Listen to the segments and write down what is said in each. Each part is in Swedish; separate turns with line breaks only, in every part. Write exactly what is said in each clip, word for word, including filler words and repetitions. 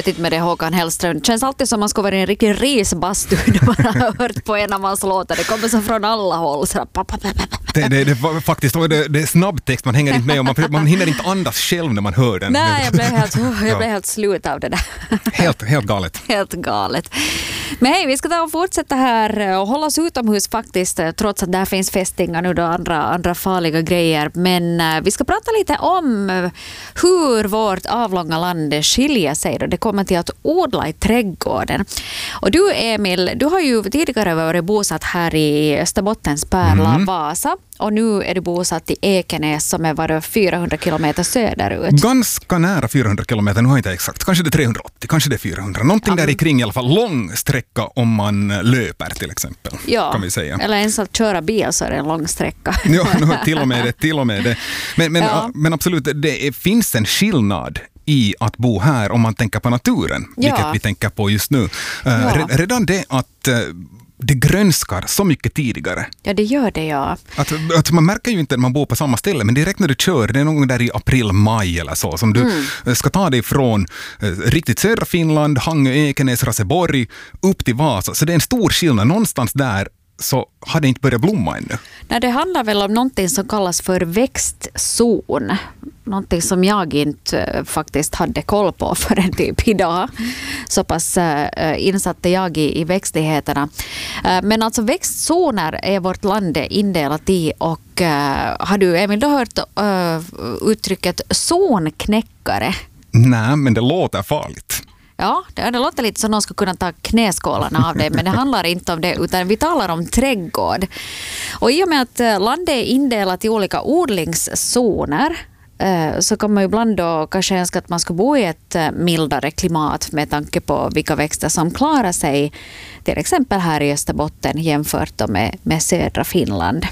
vet inte med det Håkan Hellström. Det känns alltid som man ska vara i en riktig risbastu när man har hört på en av hans låtar. Det kommer så från alla håll. Så
det, det, det, faktiskt, det, det är snabbtext, man hänger inte med och man, man hinner inte andas själv när man hör den.
Nej, jag blev helt, jag blev helt slut av det där.
Helt, helt galet.
Helt galet. Men hej, vi ska ta och fortsätta här och hålla oss utomhus faktiskt, trots att där finns fästingar nu och andra, andra farliga grejer. Men uh, vi ska prata lite om uh, hur vårt avlånga land skiljer sig då det kommer till att odla i trädgården. Och du Emil, du har ju tidigare varit bosatt här i Österbottens pärla mm. Vasa. Och nu är du bosatt i Ekenäs som är bara fyrahundra kilometer söderut.
Ganska nära fyrahundra kilometer, nu har jag inte exakt. Kanske det är trehundraåttio, kanske det är fyrahundra. Någonting ja. Där i kring i alla fall. Lång sträcka om man löper till exempel.
Ja,
kan vi säga.
Eller ens att köra bil så är det en lång sträcka.
Ja, till och med det. Till och med det. Men, men, ja. men absolut, det är, finns en skillnad i att bo här om man tänker på naturen. Ja. Vilket vi tänker på just nu. Ja. Redan det att det grönskar så mycket tidigare.
Ja, det gör det, ja.
Att, att man märker ju inte när man bor på samma ställe, men direkt när du kör, det är någon där i april, maj eller så, som du mm. ska ta dig från eh, riktigt södra Finland, Hangö, Ekenäs, Raseborg, upp till Vasa. Så det är en stor skillnad. Någonstans där så har det inte börjat blomma ännu.
Nej, det handlar väl om någonting som kallas för växtzon. Någonting som jag inte äh, faktiskt hade koll på förrän typ idag. Så pass äh, insatte jag i, i växtligheterna. Äh, men alltså växtzoner är vårt land indelat i och äh, har du Emil då hört äh, uttrycket zonknäckare?
Nej, men det låter farligt.
Ja, det, det låter lite som någon ska kunna ta knäskålarna av det, men det handlar inte om det, utan vi talar om trädgård. Och i och med att landet är indelat i olika odlingszoner så kan man ju ibland då kanske önska att man ska bo i ett mildare klimat med tanke på vilka växter som klarar sig, till exempel här i Österbotten jämfört med, med södra Finland.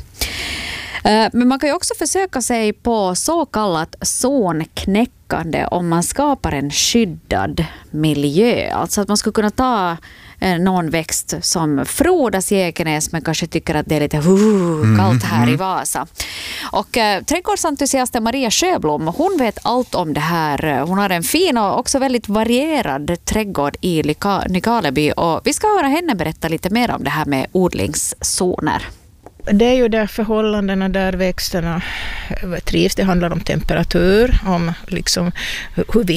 Men man kan ju också försöka sig på så kallat zonknäckande om man skapar en skyddad miljö. Alltså att man skulle kunna ta någon växt som frodas i Ekenäs men kanske tycker att det är lite uh, kallt här mm. i Vasa. Och eh, trädgårdsentusiasten Maria Sjöblom, hon vet allt om det här. Hon har en fin och också väldigt varierad trädgård i Nykarleby och vi ska höra henne berätta lite mer om det här med odlingszoner.
Det är ju där förhållandena där växterna trivs. Det handlar om temperatur, om liksom hur